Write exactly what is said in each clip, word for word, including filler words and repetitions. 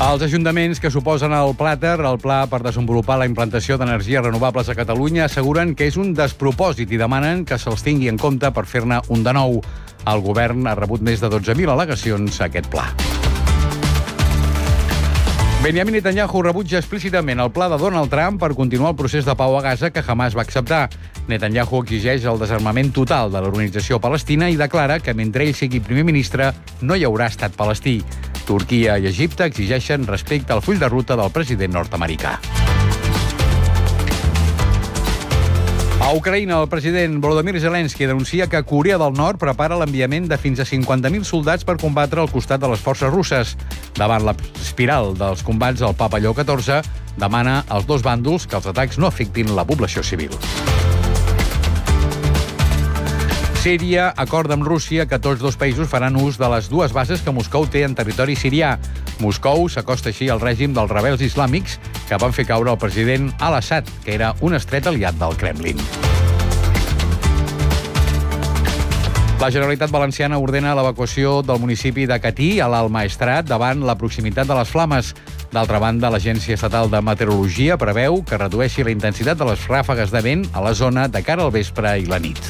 Els ajuntaments que s'oposen al Plàter, el pla per desenvolupar la implantació d'energies renovables a Catalunya, asseguren que és un despropòsit i demanen que se'ls tingui en compte per fer-ne un de nou. El govern ha rebut més de dotze mil al·legacions a aquest pla. Benjamin Netanyahu rebutja explícitament el pla de Donald Trump per continuar el procés de pau a Gaza que Hamas va acceptar. Netanyahu exigeix el desarmament total de l'organització palestina i declara que mentre ell sigui primer ministre no hi haurà estat palestí. Turquia i Egipte exigeixen respecte al full de ruta del president nord-americà. A Ucraïna, el president Volodymyr Zelensky denuncia que Corea del Nord prepara l'enviament de fins a cinquanta mil soldats per combatre al costat de les forces russes. Davant l'espiral dels combats, el papa Lleó catorze demana als dos bàndols que els atacs no afectin la població civil. Síria acorda amb Rússia que tots dos països faran ús de les dues bases que Moscou té en territori sirià. Moscou s'acosta així al règim dels rebels islàmics que van fer caure el president al-Assad, que era un estret aliat del Kremlin. La Generalitat Valenciana ordena l'evacuació del municipi de Catí a l'Alt Maestrat davant la proximitat de les flames. D'altra banda, l'Agència Estatal de Meteorologia preveu que redueixi la intensitat de les ràfegues de vent a la zona de cara al vespre i la nit.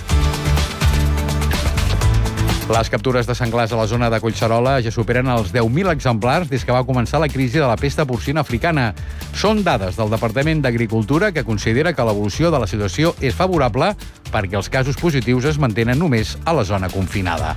Les captures de senglars a la zona de Collserola ja superen els deu mil exemplars des que va començar la crisi de la pesta porcina africana. Són dades del Departament d'Agricultura, que considera que l'evolució de la situació és favorable perquè els casos positius es mantenen només a la zona confinada.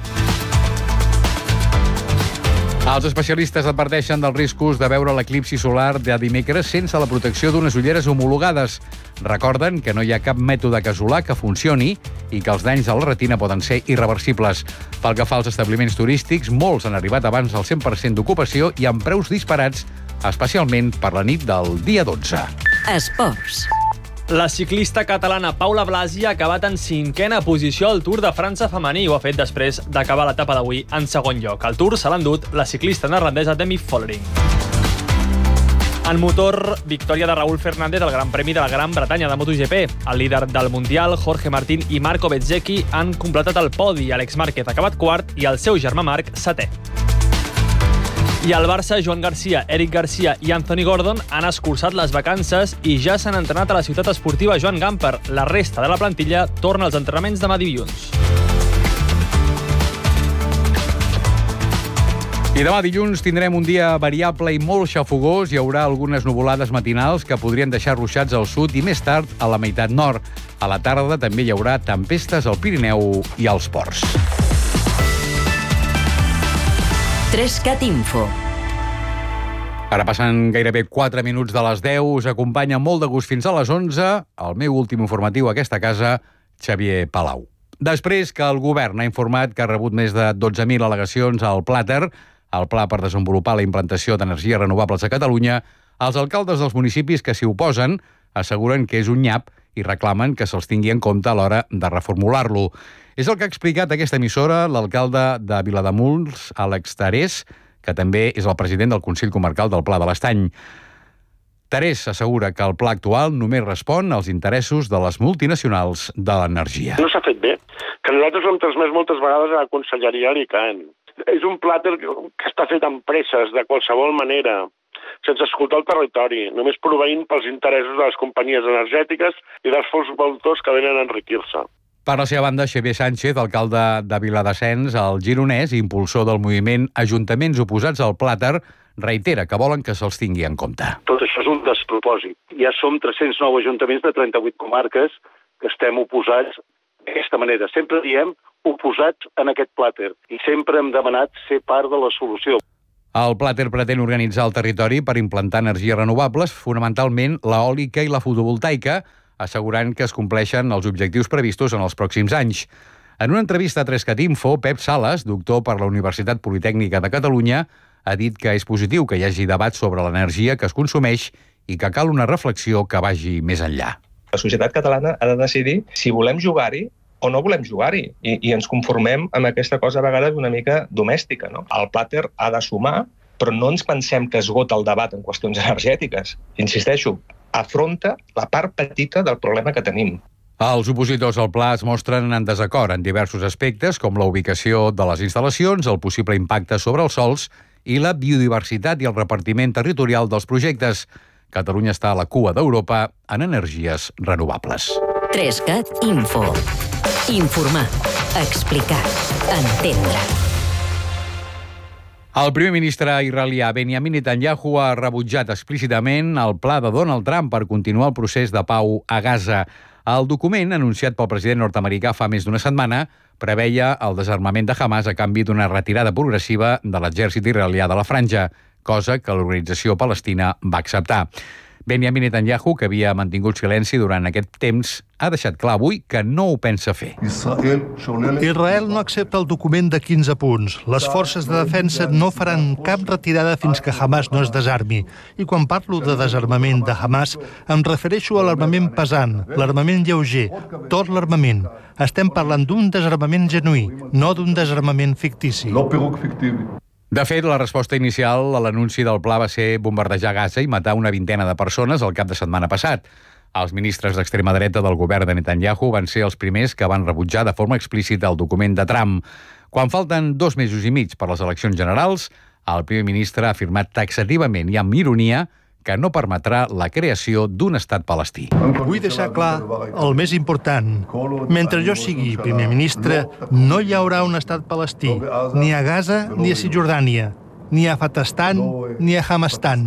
Els especialistes adverteixen dels riscos de veure l'eclipsi solar de dimecres sense la protecció d'unes ulleres homologades. Recorden que no hi ha cap mètode casolà que funcioni i que els danys a la retina poden ser irreversibles. Pel que fa als establiments turístics, molts han arribat abans del cent per cent d'ocupació i amb preus disparats, especialment per la nit del dia dotze. Esports. La ciclista catalana Paula Blasi ha acabat en cinquena posició al Tour de França femení. Ho ha fet després d'acabar l'etapa d'avui en segon lloc. El Tour se l'ha endut la ciclista neerlandesa Demi Vollering. En motor, victòria de Raúl Fernández al Gran Premi de la Gran Bretanya de MotoGP. El líder del Mundial, Jorge Martín i Marco Bezzecchi han completat el podi. Alex Márquez ha acabat quart i el seu germà Marc setè. I al Barça, Joan Garcia, Eric Garcia i Anthony Gordon han escurçat les vacances i ja s'han entrenat a la ciutat esportiva Joan Gamper. La resta de la plantilla torna als entrenaments demà dilluns. I demà dilluns tindrem un dia variable i molt xafogós. Hi haurà algunes nuvolades matinals que podrien deixar ruixats al sud i més tard a la meitat nord. A la tarda també hi haurà tempestes al Pirineu i als ports. Trescat Info. Ara passen gairebé quatre minuts de les deu. Us acompanya molt de gust fins a les onze. El meu últim informatiu a aquesta casa, Xavier Palau. Després que el govern ha informat que ha rebut més de dotze mil al·legacions al Plàter, el pla per desenvolupar la implantació d'energies renovables a Catalunya, els alcaldes dels municipis que s'hi oposen asseguren que és un nyap i reclamen que se'ls tingui en compte a l'hora de reformular-lo. És el que ha explicat aquesta emissora l'alcalde de Vilademuls, Àlex Tarés, que també és el president del Consell Comarcal del Pla de l'Estany. Tarés assegura que el pla actual només respon als interessos de les multinacionals de l'energia. No s'ha fet bé, que nosaltres ho hem transmès moltes vegades a la Conselleria de l'I C A N. És un plàter que està fet amb presses, de qualsevol manera, sense escoltar el territori, només proveint pels interessos de les companyies energètiques i dels fons voltors que venen a enriquir-se. Per la seva banda, Xavier Sánchez, alcalde de Viladasens, el gironès, impulsor del moviment Ajuntaments Oposats al Plàter, reitera que volen que se'ls tingui en compte. Tot això és un despropòsit. Ja som tres-cents nou ajuntaments de trenta-vuit comarques que estem oposats d'aquesta manera. Sempre diem oposats en aquest plàter i sempre hem demanat ser part de la solució. El Plàter pretén organitzar el territori per implantar energies renovables, fonamentalment l'eòlica i la fotovoltaica, assegurant que es compleixen els objectius previstos en els pròxims anys. En una entrevista a Trescat Info, Pep Sales, doctor per la Universitat Politècnica de Catalunya, ha dit que és positiu que hi hagi debat sobre l'energia que es consumeix i que cal una reflexió que vagi més enllà. La societat catalana ha de decidir si volem jugar-hi o no volem jugar-hi, i, i ens conformem amb aquesta cosa a vegades una mica domèstica, no? El Plàter ha de sumar, però no ens pensem que esgota el debat en qüestions energètiques. Insisteixo, afronta la part petita del problema que tenim. Els opositors al pla es mostren en desacord en diversos aspectes, com la ubicació de les instal·lacions, el possible impacte sobre els sòls i la biodiversitat i el repartiment territorial dels projectes. Catalunya està a la cua d'Europa en energies renovables. tres cat Info. Informar, explicar, entendre. El primer ministre israelià Benjamin Netanyahu ha rebutjat explícitament el pla de Donald Trump per continuar el procés de pau a Gaza. El document, anunciat pel president nord-americà fa més d'una setmana, preveia el desarmament de Hamas a canvi d'una retirada progressiva de l'exèrcit israelià de la franja, cosa que l'organització palestina va acceptar. Benjamin Netanyahu, que havia mantingut silenci durant aquest temps, ha deixat clar avui que no ho pensa fer. Israel no accepta el document de quinze punts. Les forces de defensa no faran cap retirada fins que Hamas no es desarmi. I quan parlo de desarmament de Hamas, em refereixo a l'armament pesant, l'armament lleuger, tot l'armament. Estem parlant d'un desarmament genuí, no d'un desarmament fictici. De fet, la resposta inicial a l'anunci del pla va ser bombardejar Gaza i matar una vintena de persones el cap de setmana passat. Els ministres d'extrema dreta del govern de Netanyahu van ser els primers que van rebutjar de forma explícita el document de Trump. Quan falten dos mesos i mig per les eleccions generals, el primer ministre ha afirmat taxativament i amb ironia que no permetrà la creació d'un estat palestí. Vull deixar clar el més important. Mentre jo sigui primer ministre, no hi haurà un estat palestí, ni a Gaza ni a Cisjordània, ni a Fatastan ni a Hamastan.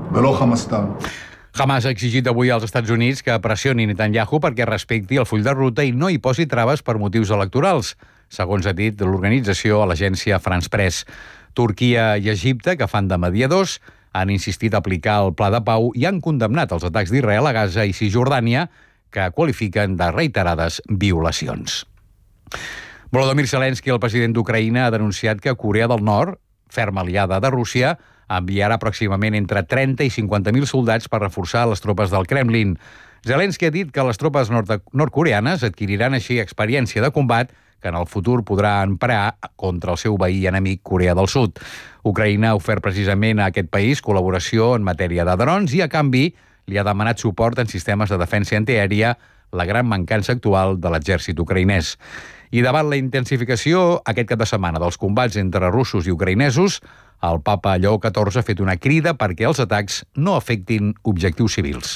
Hamas ha exigit avui als Estats Units que pressioni Netanyahu perquè respecti el full de ruta i no hi posi traves per motius electorals, segons ha dit l'organització a l'agència France Press. Turquia i Egipte, que fan de mediadors, han insistit a aplicar el pla de pau i han condemnat els atacs d'Israel a Gaza i Cisjordània, que qualifiquen de reiterades violacions. Volodymyr Zelensky, el president d'Ucraïna, ha denunciat que Corea del Nord, ferma aliada de Rússia, enviarà pròximament entre trenta i cinquanta mil soldats per reforçar les tropes del Kremlin. Zelensky ha dit que les tropes nord- nord-coreanes adquiriran així experiència de combat que en el futur podrà emprar contra el seu veí i enemic Corea del Sud. Ucraïna ha ofert precisament a aquest país col·laboració en matèria de drons i, a canvi, li ha demanat suport en sistemes de defensa antiaèria, la gran mancança actual de l'exèrcit ucraïnès. I davant la intensificació aquest cap de setmana dels combats entre russos i ucraïnesos, el papa Lleó catorze ha fet una crida perquè els atacs no afectin objectius civils.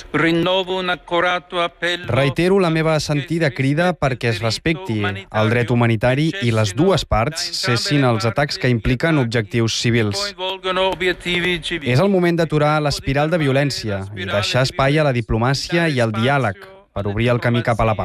Reitero la meva sentida crida perquè es respecti el dret humanitari i les dues parts cessin els atacs que impliquen objectius civils. És el moment d'aturar l'espiral de violència i deixar espai a la diplomàcia i al diàleg per obrir el camí cap a la pau.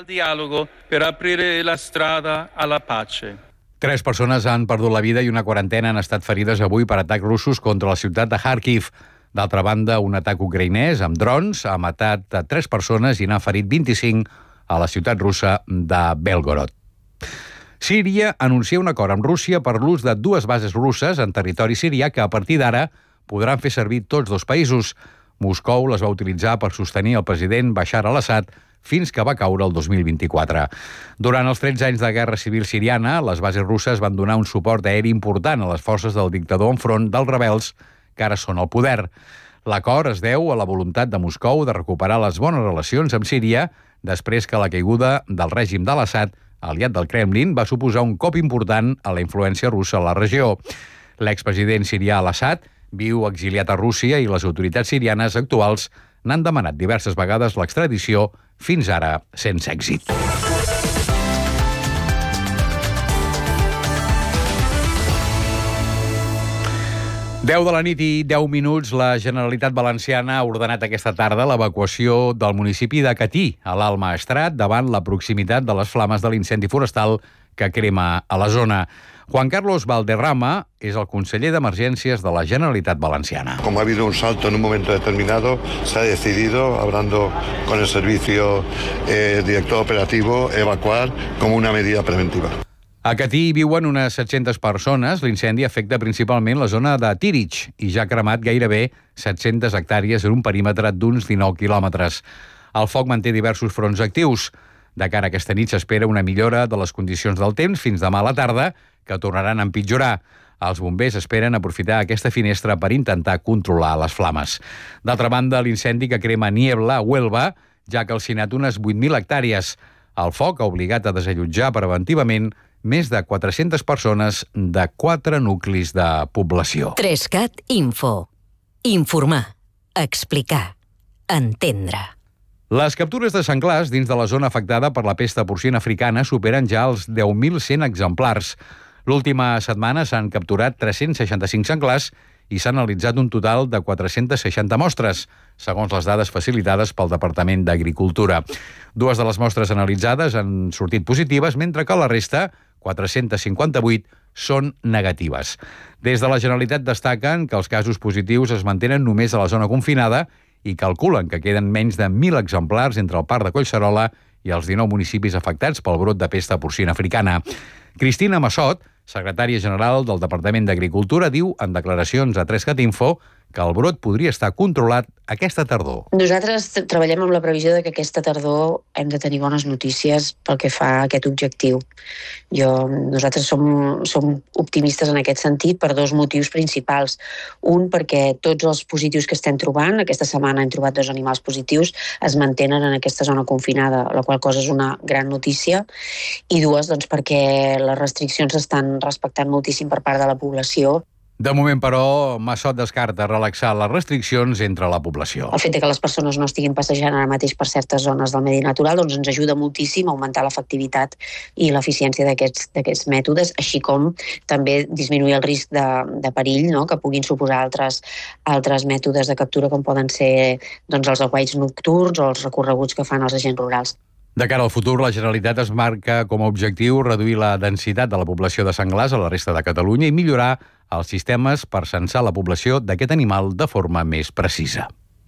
Tres persones han perdut la vida i una quarantena han estat ferides avui per atacs russos contra la ciutat de Kharkiv. D'altra banda, un atac ucraïnès amb drons ha matat a tres persones i n'ha ferit vint-i-cinc a la ciutat russa de Belgorod. Síria anuncia un acord amb Rússia per l'ús de dues bases russes en territori sirià que a partir d'ara podran fer servir tots dos països. Moscou les va utilitzar per sostenir el president Bashar al-Assad fins que va caure el dos mil vint-i-quatre. Durant els tretze anys de guerra civil siriana, les bases russes van donar un suport aeri important a les forces del dictador enfront dels rebels que ara són al poder. L'acord es deu a la voluntat de Moscou de recuperar les bones relacions amb Síria després que la caiguda del règim d'Al-Assad, aliat del Kremlin, va suposar un cop important a la influència russa a la regió. L'expresident sirià Al-Assad viu exiliat a Rússia i les autoritats sirianes actuals n'han demanat diverses vegades l'extradició, fins ara sense èxit. deu de la nit i deu minuts, la Generalitat Valenciana ha ordenat aquesta tarda l'evacuació del municipi de Catí, a l'Alt Maestrat, davant la proximitat de les flames de l'incendi forestal que crema a la zona. Juan Carlos Valderrama es el conseller d'Emergències de la Generalitat Valenciana. Como ha habido un salto en un momento determinado, se ha decidido, hablando con el servicio eh, director operativo, evacuar como una medida preventiva. A Catí viuen unes set-centes persones. L'incendi afecta principalment la zona de Tírig i ja ha cremat gairebé set-centes hectàrees en un perímetre d'uns dinou quilòmetres. El foc manté diversos fronts actius. De cara a aquesta nit s'espera una millora de les condicions del temps fins demà a la tarda, que tornaran a empitjorar. Els bombers esperen aprofitar aquesta finestra per intentar controlar les flames. D'altra banda, l'incendi que crema Niebla a Huelva ja ha calcinat unes vuit mil hectàrees. El foc ha obligat a desallotjar preventivament més de quatre-centes persones de quatre nuclis de població. Trescat Info. Informar, explicar, entendre. Les captures de senglars dins de la zona afectada per la pesta porcina africana superen ja els deu mil cent exemplars. L'última setmana s'han capturat tres-cents seixanta-cinc senglars i s'ha analitzat un total de quatre-cents seixanta mostres, segons les dades facilitades pel Departament d'Agricultura. Dues de les mostres analitzades han sortit positives, mentre que la resta, quatre-cents cinquanta-vuit, són negatives. Des de la Generalitat destaquen que els casos positius es mantenen només a la zona confinada i calculen que queden menys de mil exemplars entre el Parc de Collserola i els dinou municipis afectats pel brot de pesta porcina africana. Cristina Massot, secretària general del Departament d'Agricultura, diu en declaracions a Trescat Info que el brot podria estar controlat aquesta tardor. Nosaltres treballem amb la previsió de que aquesta tardor hem de tenir bones notícies pel que fa a aquest objectiu. Jo, nosaltres som, som optimistes en aquest sentit per dos motius principals. Un, perquè tots els positius que estem trobant, aquesta setmana hem trobat dos animals positius, es mantenen en aquesta zona confinada, la qual cosa és una gran notícia. I dues, doncs, perquè les restriccions s'estan respectant moltíssim per part de la població. De moment, però, Massot descarta relaxar les restriccions entre la població. El fet de que les persones no estiguin passejant ara mateix per certes zones del medi natural doncs ens ajuda moltíssim a augmentar l'efectivitat i l'eficiència d'aquests d'aquests mètodes, així com també disminuir el risc de, de perill, no?, que puguin suposar altres, altres mètodes de captura, com poden ser doncs, els aguaits nocturns o els recorreguts que fan els agents rurals. De cara al futur, la Generalitat es marca com a objectiu reduir la densitat de la població de senglars a la resta de Catalunya i millorar els sistemes per censar la població d'aquest animal de forma més precisa.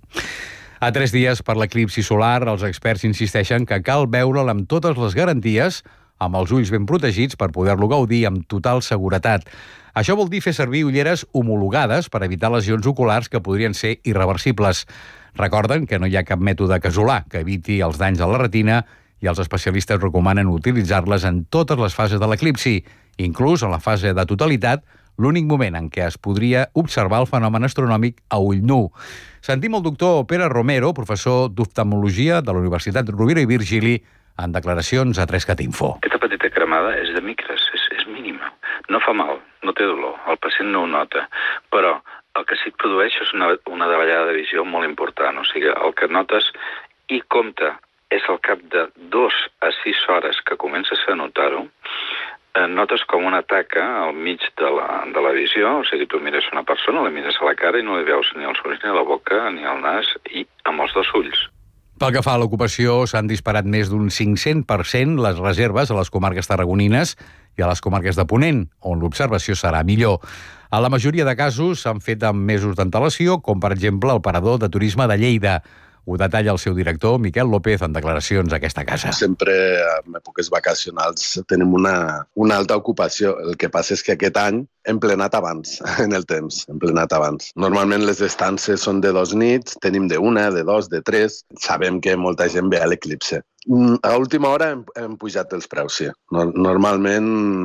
A tres dies per l'eclipsi solar, els experts insisteixen que cal veure'l amb totes les garanties, amb els ulls ben protegits per poder-lo gaudir amb total seguretat. Això vol dir fer servir ulleres homologades per evitar lesions oculars que podrien ser irreversibles. Recorden que no hi ha cap mètode casolà que eviti els danys a la retina i els especialistes recomanen utilitzar-les en totes les fases de l'eclipsi, inclús en la fase de totalitat, l'únic moment en què es podria observar el fenomen astronòmic a ull nu. Sentim el doctor Pere Romero, professor d'oftalmologia de la Universitat Rovira i Virgili, en declaracions a Trescat Info. Aquesta petita cremada és de micres, és, és mínima. No fa mal, no té dolor, el pacient no ho nota, però el que sí que produeix és una, una davallada de visió molt important. O sigui, el que notes i compta és al cap de dos a sis hores que comences a notar-ho, eh, notes com una taca al mig de la, de la visió, o sigui, tu mires una persona, la mires a la cara i no li veus ni els ulls, ni la boca, ni el nas, i amb els dos ulls. Pel que fa a l'ocupació, s'han disparat més d'un cinc-cents per cent les reserves a les comarques tarragonines i a les comarques de Ponent, on l'observació serà millor. A la majoria de casos s'han fet amb mesos d'antelació, com per exemple el parador de turisme de Lleida. Ho detalla el seu director, Miquel López, en declaracions a aquesta casa. Sempre en èpoques vacacionals tenim una, una alta ocupació. El que passa és que aquest any hem plenat abans, en el temps, hem plenat abans. Normalment les estances són de dos nits, tenim de una, de dos, de tres. Sabem que molta gent ve a l'eclipse. A última hora hem, hem pujat els preus, sí. Normalment,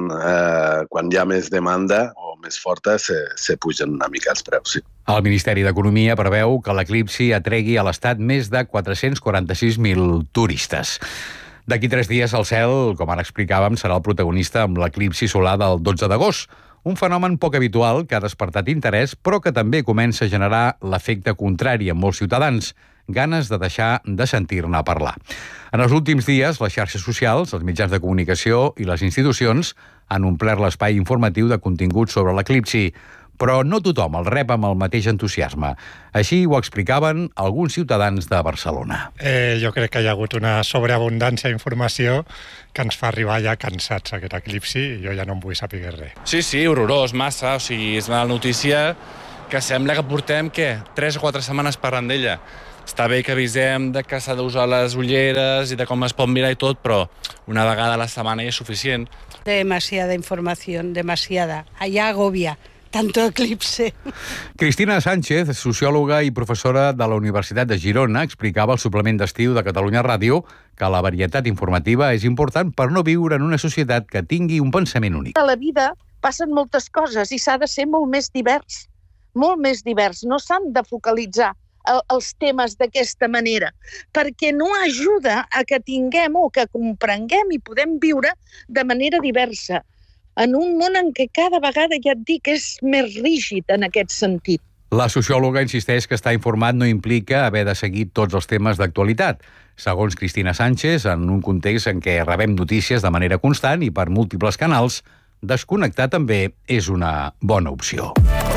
eh, quan hi ha més demanda o més forta, se, se pugen una mica els preus, sí. El Ministeri d'Economia preveu que l'eclipsi atregui a l'Estat més de quatre-cents quaranta-sis mil turistes. D'aquí tres dies el cel, com ara explicàvem, serà el protagonista amb l'eclipsi solar del dotze d'agost, un fenomen poc habitual que ha despertat interès, però que també comença a generar l'efecte contrari en molts ciutadans, ganes de deixar de sentir-ne parlar. En els últims dies, les xarxes socials, els mitjans de comunicació i les institucions han omplert l'espai informatiu de contingut sobre l'eclipsi, però no tothom el rep amb el mateix entusiasme. Així ho explicaven alguns ciutadans de Barcelona. Eh, jo crec que hi ha hagut una sobreabundància d'informació que ens fa arribar ja cansats aquest eclipsi i jo ja no en vull saber res. Sí, sí, horrorós, massa. O sigui, és una notícia que sembla que portem, què, tres o quatre setmanes parlant d'ella. Està bé que avisem de que s'ha d'usar les ulleres i de com es pot mirar i tot, però una vegada a la setmana ja és suficient. Demasiada informació, demasiada. Allà agobia. Tanto eclipse. Cristina Sánchez, sociòloga i professora de la Universitat de Girona, explicava al suplement d'estiu de Catalunya Ràdio que la varietat informativa és important per no viure en una societat que tingui un pensament únic. A la vida passen moltes coses i s'ha de ser molt més divers, molt més divers. No s'han de focalitzar els temes d'aquesta manera, perquè no ajuda a que tinguem o que comprenguem i podem viure de manera diversa, en un món en què cada vegada, ja et dic, és més rígid en aquest sentit. La sociòloga insisteix que estar informat no implica haver de seguir tots els temes d'actualitat. Segons Cristina Sánchez, en un context en què rebem notícies de manera constant i per múltiples canals, desconnectar també és una bona opció.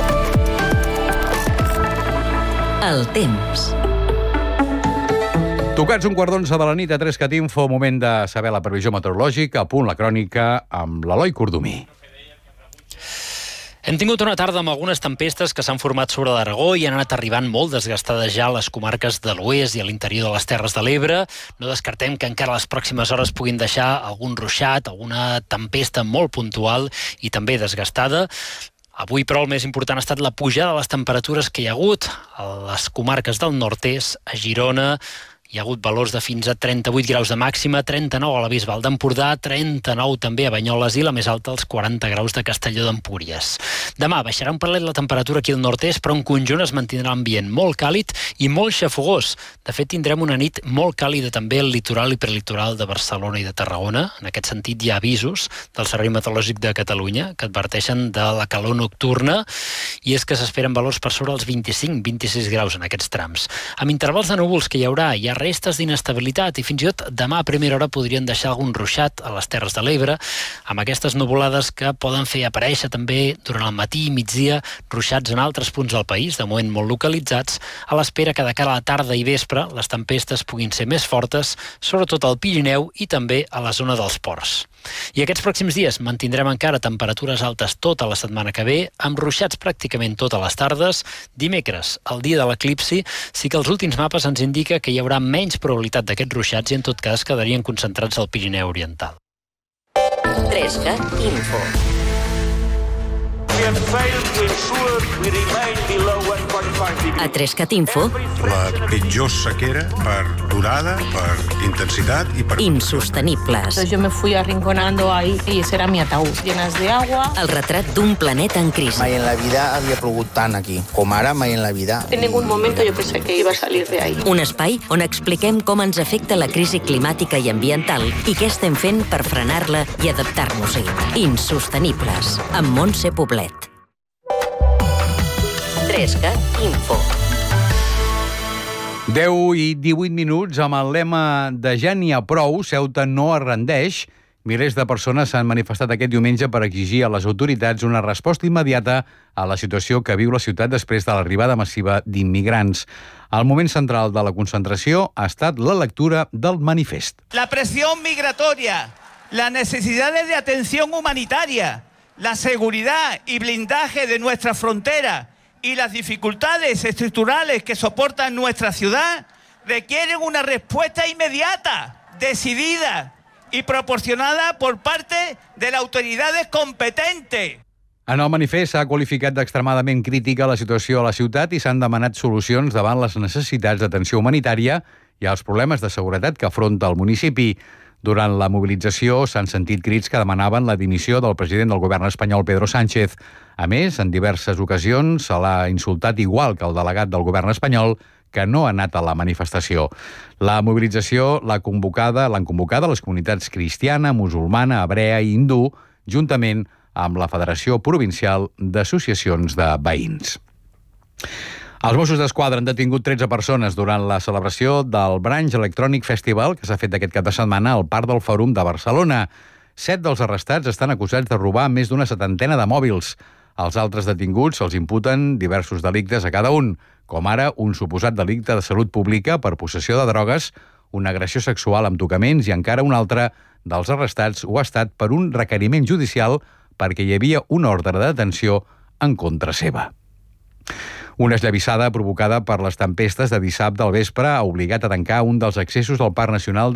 El temps. Tocats un quart d'onze de la nit a Trescat Info, moment de saber la previsió meteorològica, a punt la crònica amb l'Eloi Cordomí. Hem tingut una tarda amb algunes tempestes que s'han format sobre l'Aragó i han anat arribant molt desgastades ja a les comarques de l'oest i a l'interior de les Terres de l'Ebre. No descartem que encara les pròximes hores puguin deixar algun ruixat, alguna tempesta molt puntual i també desgastada. Avui, però, el més important ha estat la pujada de les temperatures que hi ha hagut a les comarques del nord-est, a Girona. Hi ha hagut valors de fins a trenta-vuit graus de màxima, trenta-nou a la Bisbal d'Empordà, trenta-nou també a Banyoles i la més alta, els quaranta graus de Castelló d'Empúries. Demà baixarà un palet la temperatura aquí al nord-est, però en conjunt es mantindrà l'ambient molt càlid i molt xafogós. De fet, tindrem una nit molt càlida també al litoral i prelitoral de Barcelona i de Tarragona. En aquest sentit, hi ha avisos del Servei Meteorològic de Catalunya que adverteixen de la calor nocturna i és que s'esperen valors per sobre els vint-i-cinc a vint-i-sis graus en aquests trams. Amb intervals de núvols que hi haurà, hi ha restes d'inestabilitat i fins i tot demà a primera hora podrien deixar algun ruixat a les Terres de l'Ebre, amb aquestes nuvolades que poden fer aparèixer també durant el matí i migdia ruixats en altres punts del país, de moment molt localitzats, a l'espera que de cara a la tarda i vespre les tempestes puguin ser més fortes, sobretot al Pirineu i també a la zona dels ports. I aquests pròxims dies mantindrem encara temperatures altes tota la setmana que ve, amb ruixats pràcticament totes les tardes. Dimecres, el dia de l'eclipsi, sí que els últims mapes ens indica que hi haurà menys probabilitat d'aquests ruixats i en tot cas quedarien concentrats al Pirineu Oriental. Trescat Info. A Trescat Info. La pitjor sequera per durada, per intensitat i per... Insostenibles. Entonces yo me fui arrinconando ahí y ese era mi ataúd, llenas de agua. El retrat d'un planeta en crisi. Mai en la vida havia plogut tant aquí, com ara mai en la vida. En ningún momento yo pensé que iba a salir de ahí. Un espai on expliquem com ens afecta la crisi climàtica i ambiental i què estem fent per frenar-la i adaptar-nos-hi. Insostenibles, amb Montse Poblet. Trescat Info. deu i divuit minuts amb el lema de ja n'hi ha prou, Ceuta no es rendeix. Milers de persones s'han manifestat aquest diumenge per exigir a les autoritats una resposta immediata a la situació que viu la ciutat després de l'arribada massiva d'immigrants. El moment central de la concentració ha estat la lectura del manifest. La presión migratoria, las necesidades de atención humanitaria, la seguridad y blindaje de nuestra frontera y las dificultades estructurales que soportan nuestra ciudad requieren una respuesta inmediata, decidida y proporcionada por parte de las autoridades competentes. En el manifest s'ha qualificat d'extremadament crítica la situació a la ciutat i s'han demanat solucions davant les necessitats d'atenció humanitària i als problemes de seguretat que afronta el municipi. Durant la mobilització s'han sentit crits que demanaven la dimissió del president del govern espanyol, Pedro Sánchez. A més, en diverses ocasions se l'ha insultat igual que el delegat del govern espanyol, que no ha anat a la manifestació. La mobilització l'ha convocada, l'han convocada les comunitats cristiana, musulmana, hebrea i hindú, juntament amb la Federació Provincial d'Associacions de Veïns. Els Mossos d'Esquadra han detingut tretze persones durant la celebració del Branch Electronic Festival que s'ha fet aquest cap de setmana al Parc del Fòrum de Barcelona. Set dels arrestats estan acusats de robar més d'una setantena de mòbils. Els altres detinguts se'ls imputen diversos delictes a cada un, com ara un suposat delicte de salut pública per possessió de drogues, una agressió sexual amb tocaments i encara un altre dels arrestats ho ha estat per un requeriment judicial perquè hi havia una ordre de detenció en contra seva. Una esllavissada provocada per les tempestes de dissabte al vespre ha obligat a tancar un dels accessos al Parc Nacional